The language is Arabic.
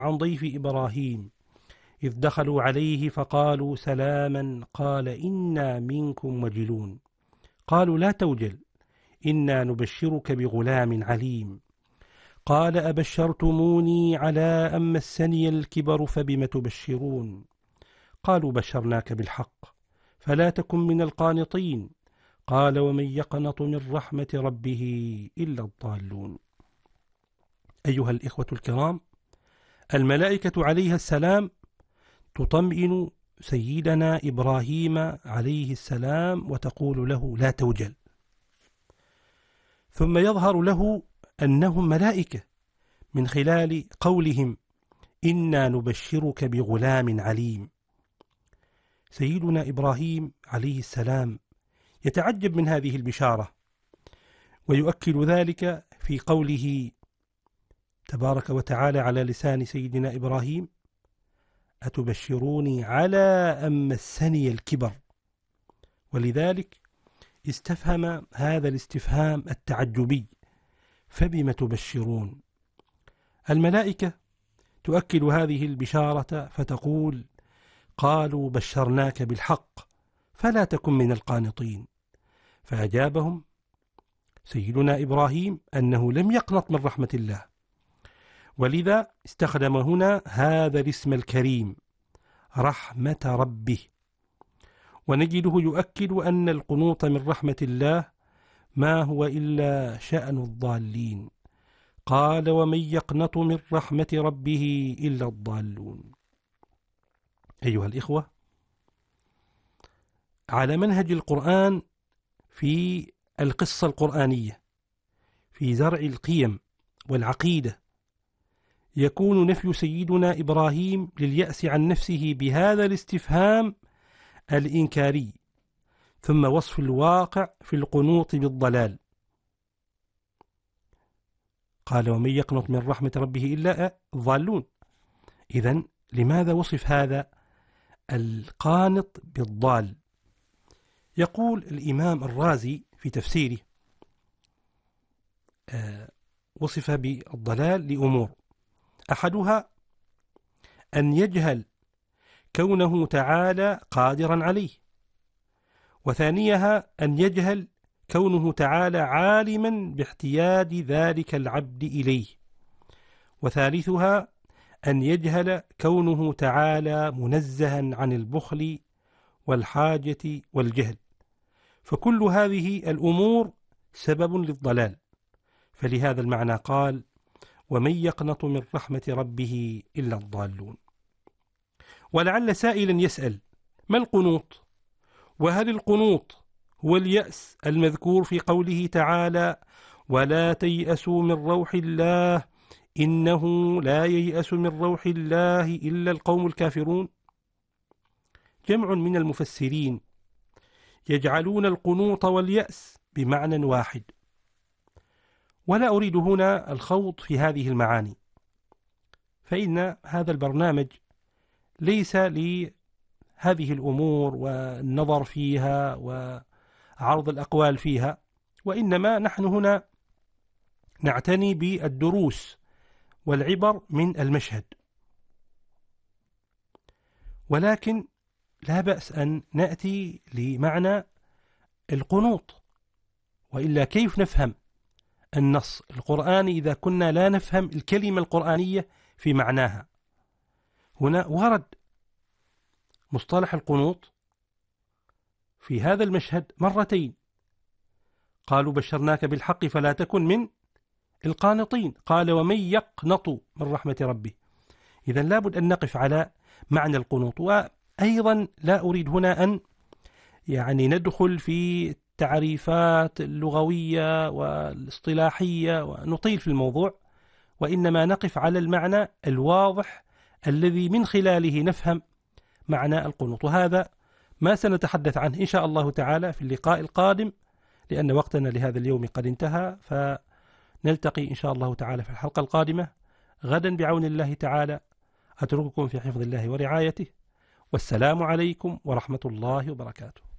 عن ضيف إبراهيم إذ دخلوا عليه فقالوا سلاما قال إنا منكم وجلون قالوا لا توجل إنا نبشرك بغلام عليم قال أبشرتموني على أن مسني الكبر فبم تبشرون قالوا بشرناك بالحق فلا تكن من القانطين قال ومن يقنط من رحمة ربه إلا الضالون. أيها الإخوة الكرام، الملائكة عليها السلام تطمئن سيدنا إبراهيم عليه السلام وتقول له لا توجل، ثم يظهر له أنهم ملائكة من خلال قولهم إنا نبشرك بغلام عليم. سيدنا إبراهيم عليه السلام يتعجب من هذه البشارة، ويؤكد ذلك في قوله تبارك وتعالى على لسان سيدنا إبراهيم أتبشروني على أن مسني الكبر، ولذلك استفهم هذا الاستفهام التعجبي فبم تبشرون. الملائكة تؤكد هذه البشارة فتقول قالوا بشرناك بالحق فلا تكن من القانطين، فأجابهم سيدنا إبراهيم أنه لم يقنط من رحمة الله، ولذا استخدم هنا هذا الاسم الكريم رحمة ربه، ونجده يؤكد أن القنوط من رحمة الله ما هو إلا شأن الضالين. قال ومن يقنط من رحمة ربه إلا الضالون. أيها الإخوة، على منهج القرآن في القصة القرآنية في زرع القيم والعقيدة يكون نفي سيدنا إبراهيم لليأس عن نفسه بهذا الاستفهام الإنكاري، ثم وصف الواقع في القنوط بالضلال. قال ومن يقنط من رحمة ربه إلا الضالون. إذن لماذا وصف هذا القانط بالضال؟ يقول الإمام الرازي في تفسيره وصف بالضلال لأمور: أحدها أن يجهل كونه تعالى قادرا عليه، وثانيها أن يجهل كونه تعالى عالما باحتياج ذلك العبد إليه، وثالثها أن يجهل كونه تعالى منزها عن البخل والحاجة والجهل، فكل هذه الأمور سبب للضلال. فلهذا المعنى قال ومن يقنط من رحمة ربه إلا الضالون. ولعل سائلا يسأل ما القنوط؟ وهل القنوط هو اليأس المذكور في قوله تعالى ولا تيأسوا من روح الله إنه لا ييأس من روح الله إلا القوم الكافرون؟ جمع من المفسرين يجعلون القنوط واليأس بمعنى واحد، ولا أريد هنا الخوض في هذه المعاني، فإن هذا البرنامج ليس لهذه الأمور والنظر فيها وعرض الأقوال فيها، وإنما نحن هنا نعتني بالدروس والعبر من المشهد. ولكن لا بأس أن نأتي لمعنى القنوط، وإلا كيف نفهم النص القرآني إذا كنا لا نفهم الكلمة القرآنية في معناها؟ هنا ورد مصطلح القنوط في هذا المشهد مرتين، قالوا بشرناك بالحق فلا تكن من القانطين، قال ومن يقنط من رحمة ربه. إذن لابد أن نقف على معنى القنوط. وأيضا لا أريد هنا أن ندخل في التعريفات اللغوية والاصطلاحية ونطيل في الموضوع، وإنما نقف على المعنى الواضح الذي من خلاله نفهم معنى القنوط. وهذا ما سنتحدث عنه إن شاء الله تعالى في اللقاء القادم، لأن وقتنا لهذا اليوم قد انتهى، فنلتقي إن شاء الله تعالى في الحلقة القادمة غدا بعون الله تعالى. أترككم في حفظ الله ورعايته، والسلام عليكم ورحمة الله وبركاته.